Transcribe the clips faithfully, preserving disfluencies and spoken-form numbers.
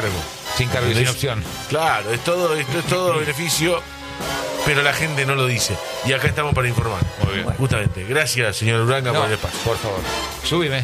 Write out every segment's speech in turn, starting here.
Sin cargo y sin opción. Claro, es todo, esto es todo beneficio, pero la gente no lo dice. Y acá estamos para informar. Muy bien. Justamente. Gracias, señor Uranga, No, por el espacio. por favor, súbime.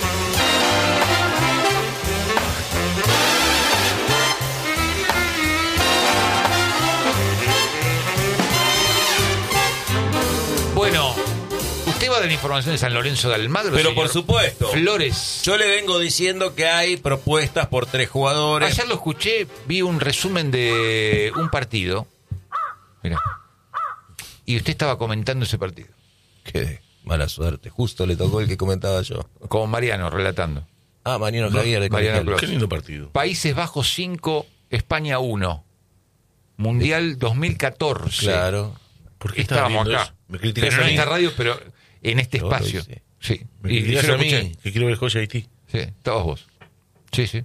Bueno, usted va a dar información de San Lorenzo de Almagro, Pero señor por supuesto. Flores. Yo le vengo diciendo que hay propuestas por tres jugadores. Ayer lo escuché, vi un resumen de un partido. Mira. Y usted estaba comentando ese partido. Qué mala suerte. Justo le tocó el que comentaba yo. Con Mariano, relatando. Ah, Mariano Javier de Mariano Colegial. Clos. Qué lindo partido. Países Bajos cinco, España uno. Mundial dos mil catorce. Claro. ¿Por qué estás Estábamos viendo acá. eso? ¿Me criticas Pero no a en mí? esta radio, pero en este Yo lo espacio. hice. Sí. ¿Me Y, y criticas yo lo a mí? escuché. Que quiero ver Joya Haití. Sí, estabas vos. Sí, sí.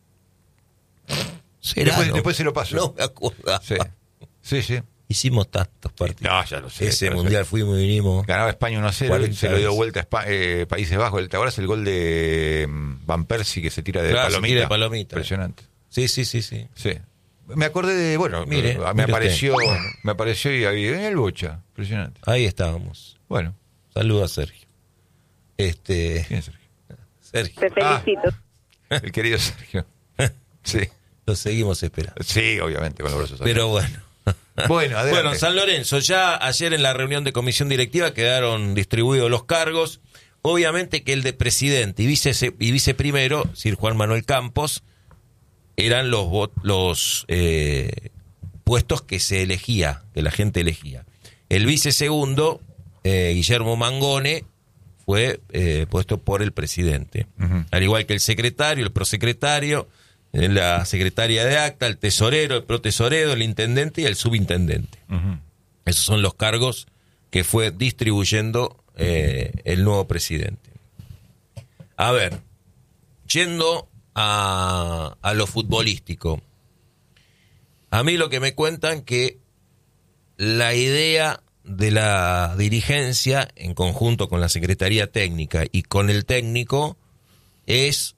¿Será, Después, no? después se lo paso. No me acuerdo. Sí, sí, sí. Hicimos tantos partidos. No, ya lo sé. Ese perfecto. mundial fuimos y vinimos. Ganaba España uno a cero y cuarenta se lo dio veces. vuelta a Espa- eh, Países Bajos. ¿Te acuerdas el gol de mm, Van Persie que se tira de Claro, se palomita? tira de palomita. Impresionante. Sí, sí, sí, sí. Sí. Me acordé de, bueno, Mire, me mire apareció, usted. me apareció y había el Bocha. Impresionante. Ahí estábamos. Bueno, Saludos a Sergio. Este. ¿quién es Sergio? Sergio. Te felicito. El querido Sergio. Sí. Lo seguimos esperando. Sí, obviamente, con los brazos Pero bueno. Bueno, adelante. Bueno, San Lorenzo, ya ayer en la reunión de comisión directiva quedaron distribuidos los cargos. Obviamente que el de presidente y vice y viceprimero, Sir Juan Manuel Campos, eran los vot- los eh, puestos que se elegía, que la gente elegía. El vicesegundo, eh, Guillermo Mangone, fue eh, puesto por el presidente. Ujú. Al igual que el secretario, el prosecretario, eh, la secretaria de acta, el tesorero, el protesorero, el intendente y el subintendente. Ujú. Esos son los cargos que fue distribuyendo eh, el nuevo presidente. A ver, yendo a, a lo futbolístico. A mí lo que me cuentan que la idea de la dirigencia, en conjunto con la Secretaría Técnica y con el técnico, es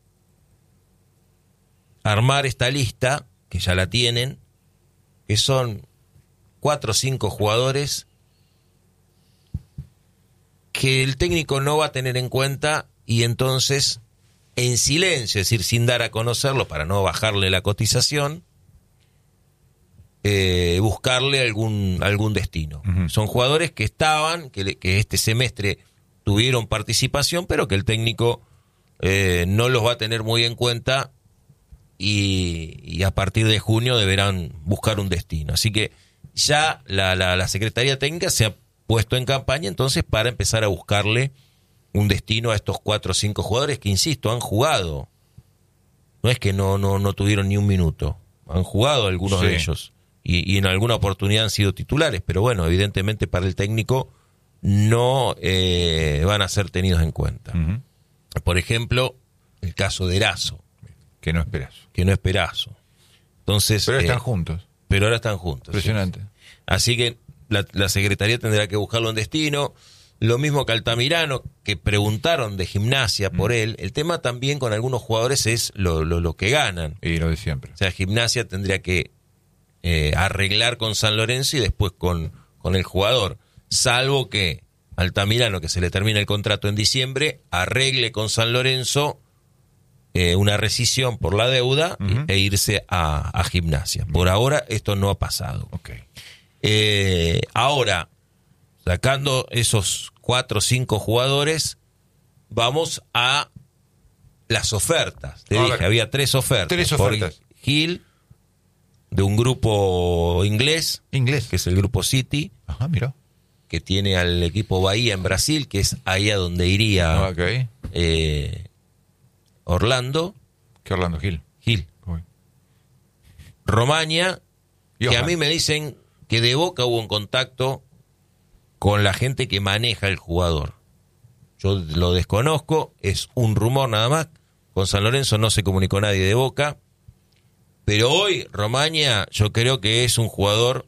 armar esta lista, que ya la tienen, que son cuatro o cinco jugadores que el técnico no va a tener en cuenta y entonces en silencio, es decir, sin dar a conocerlo para no bajarle la cotización, eh, buscarle algún algún destino. Ujú. Son jugadores que estaban, que, le- que este semestre tuvieron participación, pero que el técnico eh, no los va a tener muy en cuenta y, y a partir de junio deberán buscar un destino. Así que ya la, la, la Secretaría Técnica se ha puesto en campaña entonces para empezar a buscarle un destino a estos cuatro o cinco jugadores que, insisto, han jugado. No es que no, no, no tuvieron ni un minuto. Han jugado algunos Sí. de ellos. Y, y en alguna oportunidad han sido titulares. Pero bueno, evidentemente para el técnico no eh, van a ser tenidos en cuenta. Ujú. Por ejemplo, el caso de Erazo, Que no esperas. que no es Perazo. Entonces, Pero eh, están juntos. pero ahora están juntos. Impresionante. sí. Así que la, la Secretaría tendrá que buscarlo en destino. Lo mismo que Altamirano, que preguntaron de Gimnasia por él. El tema también con algunos jugadores es lo, lo, lo que ganan. Y lo de siempre. O sea, Gimnasia tendría que eh, arreglar con San Lorenzo y después con, con el jugador. Salvo que Altamirano, que se le termina el contrato en diciembre, arregle con San Lorenzo eh, una rescisión por la deuda y- Ujú. e irse a, a Gimnasia. Por ahora esto no ha pasado. Ok. Eh, ahora, sacando esos cuatro o cinco jugadores, vamos a las ofertas. Te A dije, ver. había tres ofertas. Tres Por ofertas. Gil, de un grupo inglés, Inglés. que es el grupo City, Ajá, mira. que tiene al equipo Bahía en Brasil, que es ahí a donde iría Ok. eh, Orlando, Que Orlando Gil. Gil. Uy. Romaña, que Johan. a mí me dicen que de Boca hubo un contacto con la gente que maneja el jugador. Yo lo desconozco, es un rumor nada más. Con San Lorenzo no se comunicó nadie de Boca. Pero hoy Romaña yo creo que es un jugador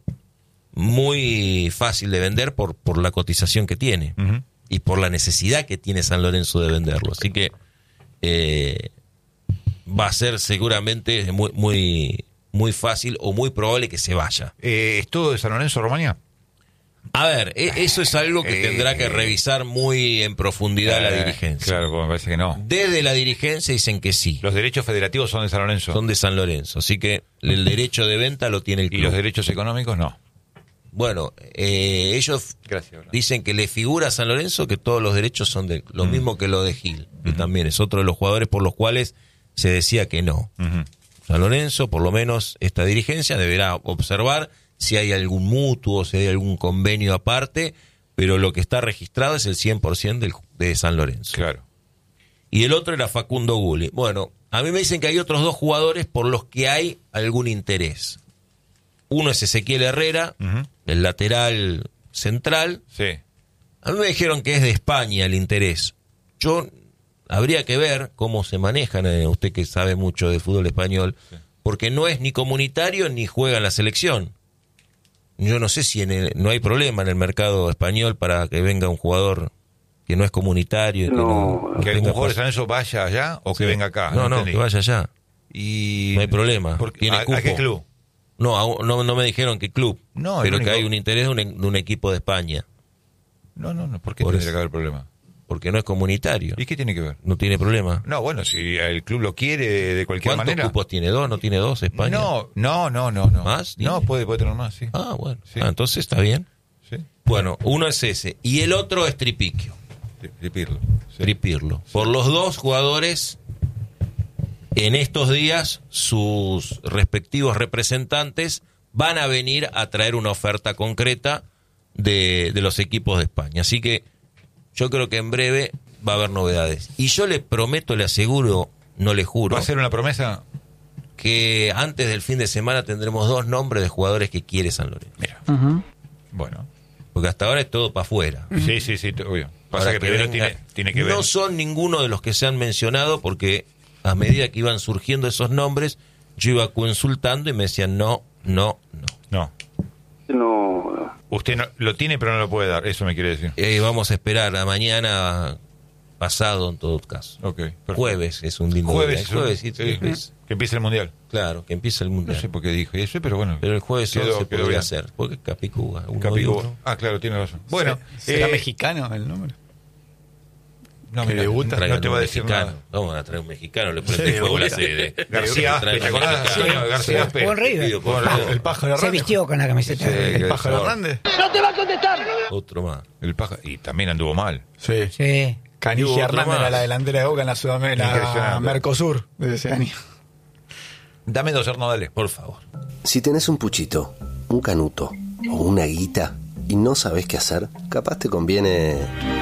muy fácil de vender por, por la cotización que tiene Ujú. y por la necesidad que tiene San Lorenzo de venderlo. Así que eh, va a ser seguramente muy, muy, muy fácil o muy probable que se vaya. Eh, ¿Es todo de San Lorenzo, Romania? A ver, e- eso es algo que Eh, tendrá que revisar muy en profundidad la Eh, dirigencia. Claro, me parece que no. Desde la dirigencia dicen que sí, Los derechos federativos son de San Lorenzo. son de San Lorenzo, así que el derecho de venta lo tiene el Y club. los derechos económicos no. Bueno, eh, ellos Gracias. dicen que le figura a San Lorenzo que todos los derechos son de lo Mm. mismo que lo de Gil, que también es otro de los jugadores por los cuales se decía que no. Ujú. San Lorenzo, por lo menos esta dirigencia, deberá observar si hay algún mutuo, si hay algún convenio aparte, pero lo que está registrado es el cien por ciento del, de San Lorenzo. Claro. Y el otro era Facundo Gulli. Bueno, a mí me dicen que hay otros dos jugadores por los que hay algún interés. Uno es Ezequiel Herrera, Ujú. el lateral central. Sí. A mí me dijeron que es de España el interés. Yo habría que ver cómo se manejan, eh, usted que sabe mucho de fútbol español, Sí. porque no es ni comunitario ni juega en la selección. Yo no sé si en el- no hay problema en el mercado español para que venga un jugador que no es comunitario. Y que no, ¿Que tenga algún jugador de pas- San Lorenzo vaya allá o que Sí. venga acá? No, no, entendí. que vaya allá. Y... No hay problema. Porque- Tiene ¿A, cupo. ¿A qué club? No, aún- no, no me dijeron qué club, No, el pero que único- hay un interés de un, de un equipo de España, No, no, no. ¿Por qué Por tendría eso. que haber problema? porque no es comunitario. ¿Y qué tiene que ver? No tiene problema. No, bueno, si el club lo quiere de, de cualquier ¿Cuántos manera. cupos tiene? ¿Dos? ¿No tiene dos España? No, no, no, no, no. ¿Más? No, Dime. puede, puede tener más, sí. Ah, bueno. Sí. Ah, entonces está bien. Sí. Bueno, uno es ese. Y el otro es Tripiquio. Tri- Tripirlo. Sí. Tripirlo. Por los dos jugadores, en estos días, sus respectivos representantes van a venir a traer una oferta concreta de, de los equipos de España. Así que yo creo que en breve va a haber novedades. Y yo le prometo, le aseguro, no le juro, ¿Va a ser una promesa? que antes del fin de semana tendremos dos nombres de jugadores que quiere San Lorenzo. Mira. Ujú. Bueno. Porque hasta ahora es todo para afuera. Sí, sí, sí, obvio. Pasa Para que primero venga- tiene, tiene que ver. No son ninguno de los que se han mencionado porque a medida que iban surgiendo esos nombres, yo iba consultando y me decían no, no, no. No. No, Usted no, lo tiene, pero no lo puede dar. Eso me quiere decir. Eh, vamos a esperar a mañana pasado en todo caso. Ok. perfecto. Jueves es un lindo Jueves. día. es un- Jueves, sí, sí, sí. Que empiece el mundial. Claro, que empieza el No mundial. sé por qué dijo eso, pero bueno. Pero el jueves quedó- once quedó podría bien. ser, porque Capicúa. uno Capicúa. y uno. Ah, claro, tiene razón. Bueno, ¿Será eh, mexicano el número? no, que mira, debuta? no Traigan te un va a decir mexicano. nada. Vamos a traer un mexicano, le prende Sí, fuego la seguro. sede. García Traen Aspe, ¿te un acordás? mexicano. Sí, García Aspe. Jugó en River. Pido, por Por favor. El pájaro Se Hernández. vistió con la camiseta. Sí, de- que- El pájaro Hernández. Otro más. El paja, y también anduvo mal. Sí. Sí. Y hubo Canigia otro Hernández más. era la delantera de Boca en la Sudamérica, Impresionante. Mercosur de ese año. Dame dos, Hernán, dale. Por favor. Si tenés un puchito, un canuto o una guita y no sabés qué hacer, capaz te conviene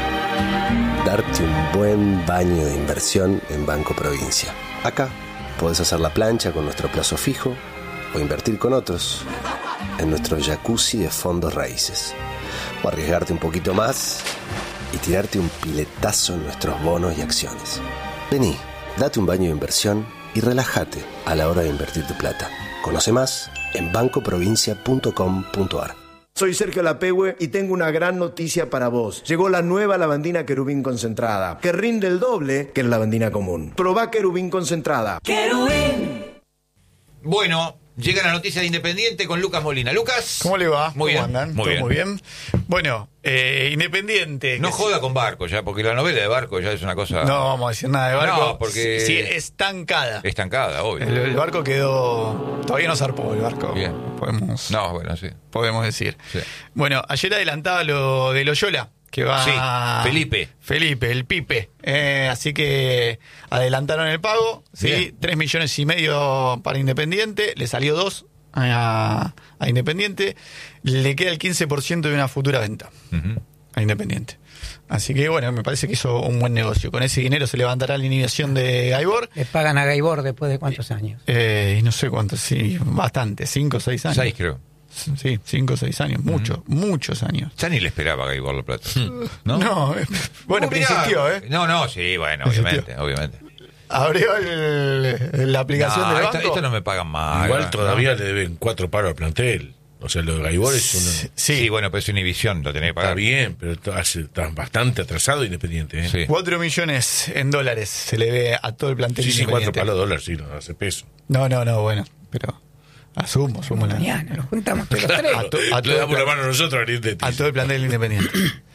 darte un buen baño de inversión en Banco Provincia. Acá podés hacer la plancha con nuestro plazo fijo o invertir con otros en nuestro jacuzzi de fondos raíces. O arriesgarte un poquito más y tirarte un piletazo en nuestros bonos y acciones. Vení, date un baño de inversión y relájate a la hora de invertir tu plata. Conoce más en banco provincia punto com punto a r. Soy Sergio Lapehue y tengo una gran noticia para vos. Llegó la nueva lavandina Querubín concentrada, que rinde el doble que la lavandina común. Probá Querubín concentrada. Bueno, llega la noticia de Independiente con Lucas Molina. Lucas. ¿Cómo le va? Muy ¿Cómo bien. andan? Muy ¿Todo bien. muy bien? Bueno, eh, Independiente. No que joda con Barco ya, porque la novela de Barco ya es una cosa sí- No vamos a decir nada de Barco. No, porque- Sí, estancada. estancada, obvio. El, el barco quedó... Todavía no zarpó el barco. Bien. Podemos, No, bueno, sí. podemos decir. Sí. Bueno, ayer adelantaba lo de Loyola, que va... Sí, Felipe. Felipe, el Pipe. Eh, así que adelantaron el pago, ¿sí? Bien. Tres millones y medio para Independiente, le salió dos a, a Independiente, le queda el quince por ciento de una futura venta Ujú. a Independiente. Así que bueno, me parece que hizo un buen negocio. Con ese dinero se levantará la inhibición de Gaibor. Le pagan a Gaibor después de cuántos años. Eh, y no sé cuántos, sí, bastante, cinco o seis años. Seis, creo. Sí, cinco o seis años, muchos, muchos años. Ya ni le esperaba a Gaibor La Plata. ¿No? No, eh, bueno, Uh, pero mirá. insistió, ¿eh? No, no, sí, bueno, Insistió. obviamente, obviamente. Abrió el- la aplicación No, del esto, banco. esto no me pagan mal. Igual ¿no? todavía le deben cuatro paros al plantel. O sea, lo de Gaibor es una... Sí, Sí, bueno, pero es Univision, lo tenés que Está pagar. bien, pero está, hace- está bastante atrasado Independiente. ¿eh? Sí. cuatro millones en dólares se le ve a todo el plantel Sí, sí, cuatro Independiente. palos dólares, sí, no hace peso. No, no, no, bueno, pero asumo, asumo la, Mañana nos juntamos todos los A tres. to- a todo Le el damos la plan- mano a nosotros a Independiente. a todo el plantel Independiente.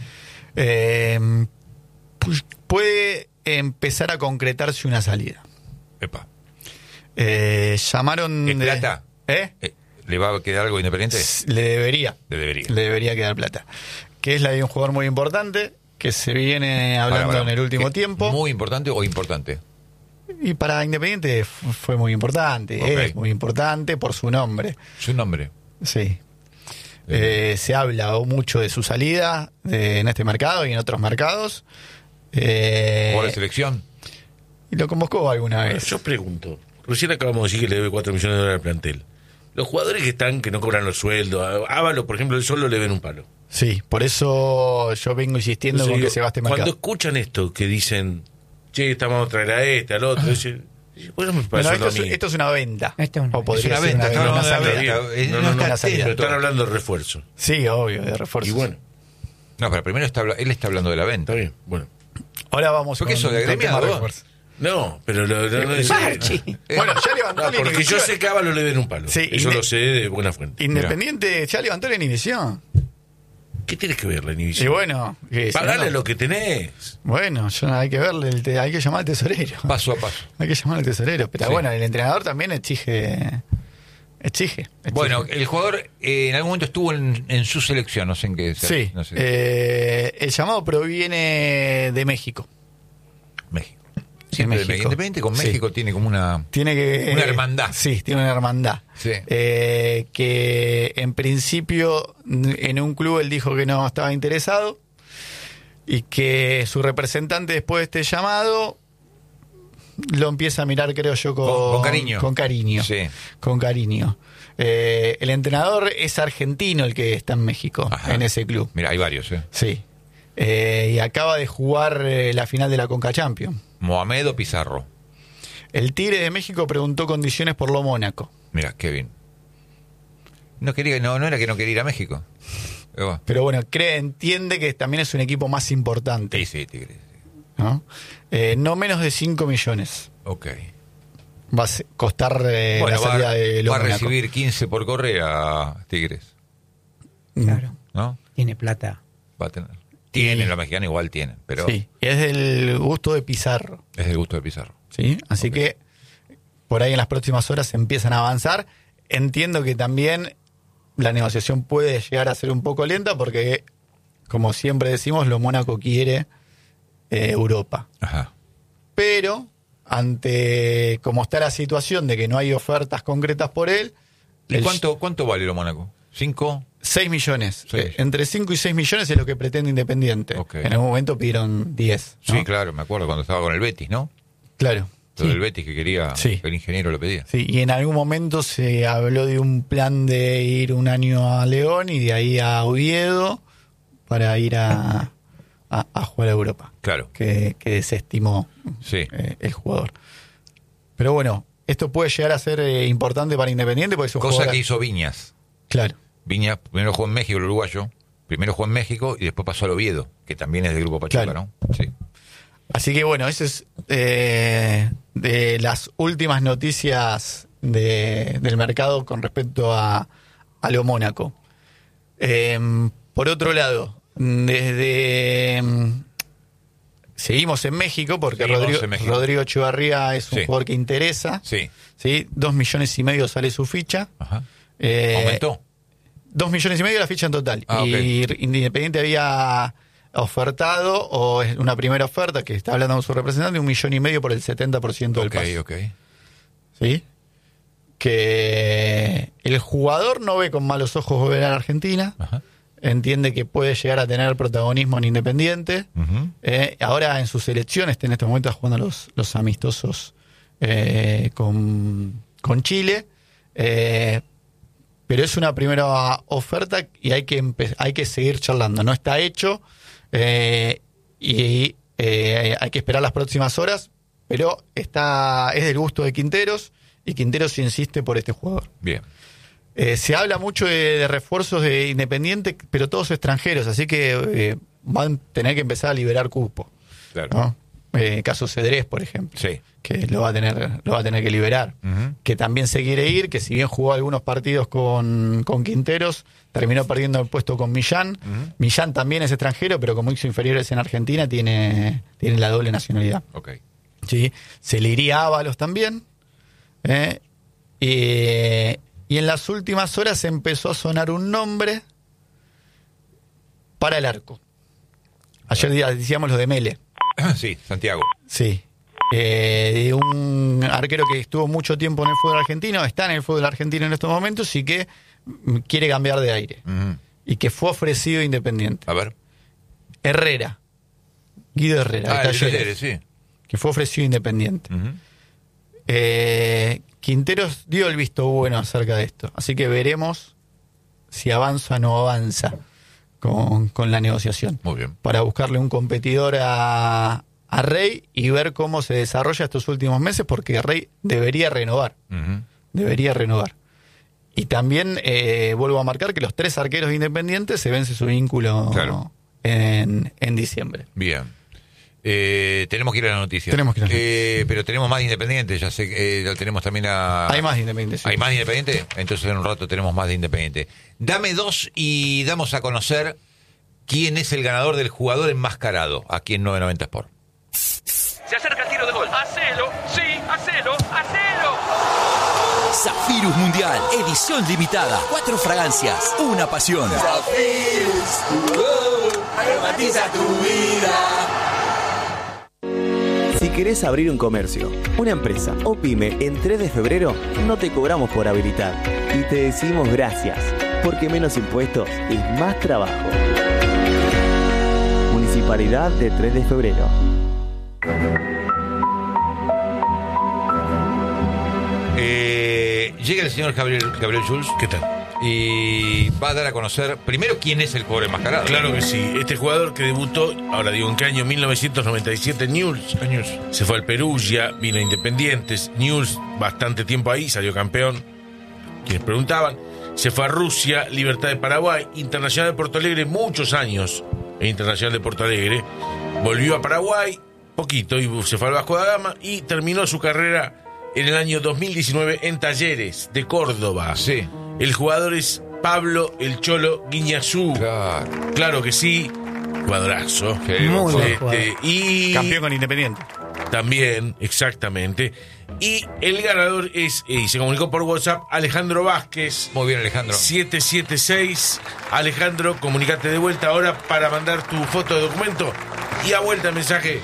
Eh, pues, puede empezar a concretarse una salida. Epa. Eh, llamaron ¿Es de- plata? ¿Eh? Eh, ¿Le va a quedar algo Independiente? Le debería. Le debería. Le debería quedar plata. Que es la de un jugador muy importante, que se viene hablando Para, para. en el último ¿Qué? tiempo. ¿Muy importante o importante? Y para Independiente f- fue muy importante. Ok. Es muy importante por su nombre. Su nombre. Sí. Eh, se habla mucho de su salida de- en este mercado y en otros mercados. Eh, ¿Por la selección? y lo convocó alguna vez. Yo pregunto, recién acabamos de decir que le debe cuatro millones de dólares al plantel. Los jugadores que están, que no cobran los sueldos, a Ávalo, por ejemplo, él solo le ven un palo. Sí, por eso yo vengo insistiendo Entonces con digo, que se va a este cuando mercado. escuchan esto, que dicen, che, estamos a traer a este, al otro, dicen, bueno, me Bueno, pasó esto, a es, mí. esto es una venta. Esto es una O venta. podría Es una ser venta, una, no, una no, salida. no, Está no, bien. no, No, no, está no, atento. pero están hablando de refuerzo. Sí, obvio, de refuerzo. Y bueno, No, pero primero está, habla- él está hablando de la venta. está bien, bueno. Ahora vamos ¿Por qué con, sos de con tema agremiado, vos? refuerzo. No, pero lo, lo- no es- Marchi. Bueno, ya levantó No, la porque yo inhibición. sé que a Ávalo le ven un palo. Sí, Eso inde- lo sé de buena fuente. Independiente ya levantó la inhibición. ¿Qué tienes que ver la Y inhibición? bueno, que si Pagale no- lo que tenés. bueno, yo, hay que verle, el te- hay que llamar al tesorero. Paso a paso. Hay que llamar al tesorero. Pero Sí. bueno, el entrenador también exige. Exige. exige. Bueno, el jugador eh, en algún momento estuvo en, en su selección, no sé en qué. sí. No sé. Eh, el llamado proviene de México. México. Siempre de México. México. Independiente con Sí. México tiene como una. Tiene que. Una hermandad. Sí, tiene una hermandad. Sí. Eh, que en principio en un club él dijo que no estaba interesado y que su representante después de este llamado lo empieza a mirar, creo yo, con, Con- con cariño. Con cariño. Sí. Con cariño. Eh, el entrenador es argentino el que está en México, Ajá. en ese club. Mira, hay varios, ¿eh? Sí. Eh, y acaba de jugar eh, la final de la Conca Champions. Mohamed o Pizarro. El Tigre de México preguntó condiciones por lo Mónaco. Mira, qué bien. No quería, no, no era que no quería ir a México. Pero bueno. Pero bueno, cree, entiende que también es un equipo más importante. Sí, sí, Tigre. ¿No? Eh, no menos de cinco millones Ok. va a se- costar eh, la Bueno, va, salida de lo va a Mónaco. recibir quince por Correa, Tigres. Claro. ¿No? Tiene plata. Va a tener. Tienen, los mexicanos igual tienen, pero Sí, es del gusto de Pizarro. es del gusto de Pizarro. ¿Sí? Así Ok. que por ahí en las próximas horas se empiezan a avanzar. Entiendo que también la negociación puede llegar a ser un poco lenta porque, como siempre decimos, lo Mónaco quiere eh, Europa. Ajá. Pero ante como está la situación de que no hay ofertas concretas por él, ¿Y el- cuánto, cuánto vale lo Mónaco? ¿Cinco? seis millones. Seis. Eh, entre cinco y seis millones es lo que pretende Independiente. Ok. En algún momento pidieron diez. ¿no? Sí, claro, me acuerdo cuando estaba con el Betis, ¿no? Claro. Todo Sí. el Betis que quería, Sí. que el ingeniero lo pedía. Sí, y en algún momento se habló de un plan de ir un año a León y de ahí a Oviedo para ir a, a, a jugar a Europa, Claro. que, que desestimó Sí. eh, el jugador. Pero bueno, esto puede llegar a ser eh, importante para Independiente porque es un Cosa jugador- que hizo Viñas. Claro, Viñas primero jugó en México, el uruguayo. Primero jugó en México y después pasó al Oviedo, que también es del Grupo Pachuca, Claro. ¿no? Sí. así que bueno, esa es eh, de las últimas noticias de- del mercado con respecto a, a lo Mónaco. Eh, por otro lado, desde mm, seguimos en México porque Seguimos Rodrigo, en México. Rodrigo Echevarría es un Sí. jugador que interesa. Sí. ¿Sí? Dos millones y medio sale su ficha. Ajá. Eh, ¿Aumentó? Dos millones y medio la ficha en total. Ah, y Independiente había ofertado, o es una primera oferta que está hablando con su representante, un millón y medio por el setenta por ciento del Ok, pase. ok. ¿Sí? Que el jugador no ve con malos ojos volver a la Argentina, Ajá. entiende que puede llegar a tener protagonismo en Independiente. Ujú. Eh, ahora en sus selecciones, en este momento está jugando los, los amistosos eh, con, con Chile. Eh, pero es una primera oferta y hay que empe- hay que seguir charlando. No está hecho eh, y eh, hay que esperar las próximas horas, pero está es del gusto de Quinteros y Quinteros insiste por este jugador. Bien. Eh, se habla mucho de, de refuerzos de Independiente, pero todos extranjeros, así que eh, van a tener que empezar a liberar cupo. Claro. ¿No? Eh, caso Cedrés, por ejemplo, Sí. que lo va a tener, lo va a tener que liberar. Ujú. Que también se quiere ir, que si bien jugó algunos partidos con, con Quinteros, terminó perdiendo el puesto con Millán. Ujú. Millán también es extranjero, pero como hizo inferiores en Argentina, tiene, tiene la doble nacionalidad. Ok. ¿Sí? Se le iría a Ábalos también. ¿eh? Y, y en las últimas horas empezó a sonar un nombre para el arco. Ayer día decíamos lo de Mele. Sí, Santiago. Sí. Eh, de un arquero que estuvo mucho tiempo en el fútbol argentino, está en el fútbol argentino en estos momentos y que mm, quiere cambiar de aire. Ujú. Y que fue ofrecido Independiente. A ver. Herrera. Guido Herrera. Ah, de el Talleres, Talleres, sí. que fue ofrecido Independiente. Ujú. Eh, Quinteros dio el visto bueno acerca de esto. Así que veremos si avanza o no avanza con, con la negociación. Muy bien. Para buscarle un competidor a, a Rey y ver cómo se desarrolla estos últimos meses, porque Rey debería renovar. Ujú. Debería renovar. Y también eh, vuelvo a marcar que los tres arqueros de Independiente se vence su vínculo Claro. en, en diciembre. Bien. Eh, tenemos que ir a la noticia. Tenemos que ir a la Eh, pero tenemos más de Independiente, ya sé que eh, tenemos también a... Hay más de Independiente. sí. ¿Hay más de Independiente? Entonces en un rato tenemos más de Independiente. Dame dos y damos a conocer quién es el ganador del jugador enmascarado aquí en novecientos noventa Sport. Se acerca el tiro de gol. Hacelo, sí, hacelo, hacelo. Zafirus Mundial, edición limitada. Cuatro fragancias, una pasión. Aromatiza tu vida. Si querés abrir un comercio, una empresa o pyme en tres de febrero, no te cobramos por habilitar. Y te decimos gracias, porque menos impuestos es más trabajo. Municipalidad de tres de febrero. Eh, llega el señor Gabriel, Gabriel Schulz. ¿Qué tal? Y va a dar a conocer primero quién es el jugador enmascarado. Claro que sí. Este jugador que debutó, ahora digo, ¿en qué año? mil novecientos noventa y siete, Newell's. Se fue al Perugia, vino a Independientes. Newell's, bastante tiempo ahí, salió campeón. Quienes preguntaban. Se fue a Rusia, Libertad de Paraguay, Internacional de Porto Alegre, muchos años en Internacional de Porto Alegre. Volvió a Paraguay, poquito, y se fue al Vasco da Gama y terminó su carrera en el año dos mil diecinueve en Talleres de Córdoba. Sí. El jugador es Pablo El Cholo Guiñazú. Claro. Claro que sí. Jugadorazo. Sí, Muy buen Este, jugador. y Campeón con Independiente. también, exactamente. Y el ganador es, y se comunicó por WhatsApp, Alejandro Vázquez. Muy bien, Alejandro. siete siete seis. Alejandro, comunicate de vuelta ahora para mandar tu foto de documento y a vuelta el mensaje,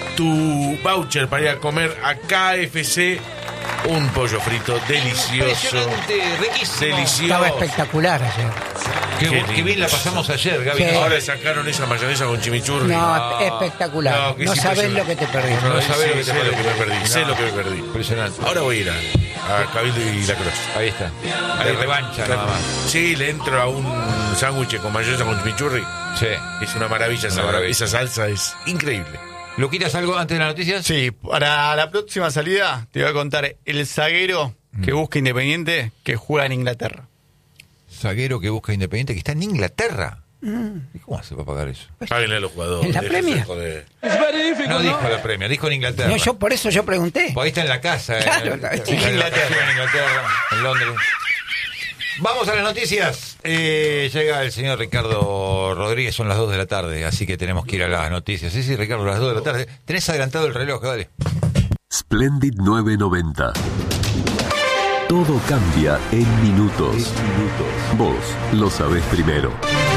tu voucher para ir a comer a K F C. Un pollo frito delicioso. Impresionante, riquísimo. Delicioso. Estaba espectacular ayer. Qué, Qué qué bien la pasamos ayer, Gaby. Sí. Ahora sacaron esa mayonesa con chimichurri. No, espectacular. No, No, que es sabés impresionante. lo que te perdiste. No Sí, sabés lo que te sé lo que me perdiste. perdí. Sé No. lo que me perdí. Impresionante. Ahora voy a ir a, a Cabildo y La Cruz. Ahí está. Hay revancha nada más. Sí, le entro a un sándwich con mayonesa con chimichurri. Sí. Es una maravilla esa, Una maravilla. esa salsa, es increíble. ¿Luquitas algo antes de las noticias? Sí, para la próxima salida te voy a contar el zaguero que busca Independiente que juega en Inglaterra. Zaguero que busca Independiente que está en Inglaterra. ¿Y cómo se va a pagar eso? Páguenle a los jugadores. ¿En la déjense Premier? joder. No dijo la premia, dijo en Inglaterra. No, yo por eso yo pregunté. Pues ahí está en la casa. eh. Claro, Está está en en Inglaterra, en Inglaterra, en Londres. Vamos a las noticias. Eh, llega el señor Ricardo Rodríguez, son las dos de la tarde, así que tenemos que ir a las noticias. Sí, sí, Ricardo, las dos de la tarde. Tenés adelantado el reloj, dale. Splendid novecientos noventa. Todo cambia en minutos. Vos lo sabés primero.